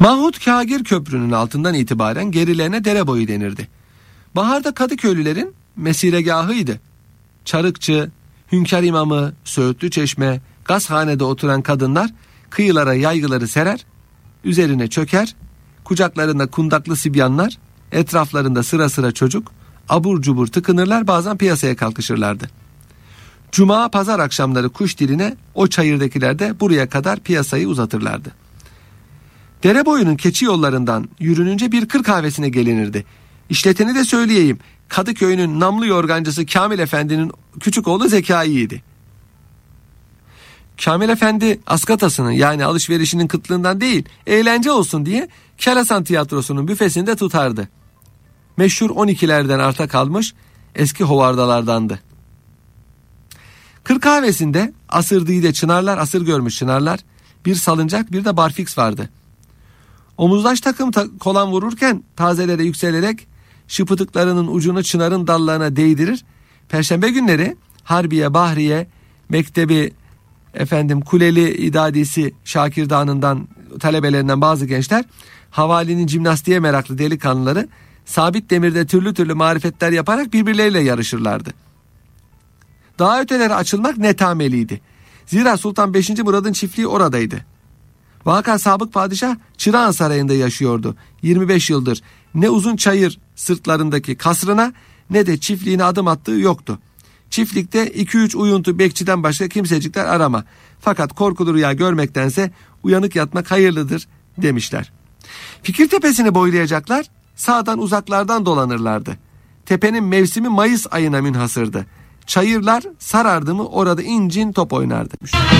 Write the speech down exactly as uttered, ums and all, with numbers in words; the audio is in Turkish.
Mahmut Kagir Köprü'nün altından itibaren gerilerine dere boyu denirdi. Baharda Kadıköylülerin mesiregahıydı. Çarıkçı, Hünkar İmamı, Söğütlü Çeşme, Gazhane'de oturan kadınlar kıyılara yaygıları serer, üzerine çöker, kucaklarında kundaklı sibyanlar, etraflarında sıra sıra çocuk, abur cubur tıkınırlar, bazen piyasaya kalkışırlardı. Cuma, pazar akşamları kuş diline o çayırdakiler de buraya kadar piyasayı uzatırlardı. Dere boyunun keçi yollarından yürününce bir kır kahvesine gelinirdi. İşleteni de söyleyeyim, Kadıköy'ün namlı yorgancısı Kamil Efendi'nin küçük oğlu Zekai'ydi. Kamil Efendi askatasını, yani alışverişinin kıtlığından değil, eğlence olsun diye Kelasan Tiyatrosu'nun büfesinde tutardı. Meşhur on ikilerden arta kalmış eski hovardalardandı. Kır kahvesinde asırdığı çınarlar, asır görmüş çınarlar, bir salıncak, bir de barfiks vardı. Omuzdaş takım ta- kolan vururken tazelere yükselerek şıpıdıklarının ucunu çınarın dallarına değdirir. Perşembe günleri Harbiye, Bahriye, Mektebi, efendim Kuleli İdadisi Şakirdağ'ından talebelerinden bazı gençler, havalinin jimnastiğe meraklı delikanlıları sabit demirde türlü türlü marifetler yaparak birbirleriyle yarışırlardı. Daha ötelere açılmak netameliydi. Zira Sultan beşinci Murad'ın çiftliği oradaydı. Vaka Sabık Padişah Çırağan Sarayı'nda yaşıyordu. yirmi beş yıldır ne uzun çayır sırtlarındaki kasrına ne de çiftliğine adım attığı yoktu. Çiftlikte iki üç uyuntu bekçiden başka kimsecikler arama. Fakat korkulu rüya görmektense uyanık yatmak hayırlıdır demişler. Fikirtepesi'ni boylayacaklar sağdan uzaklardan dolanırlardı. Tepenin mevsimi Mayıs ayına münhasırdı. Çayırlar sarardı mı orada incin top oynardı.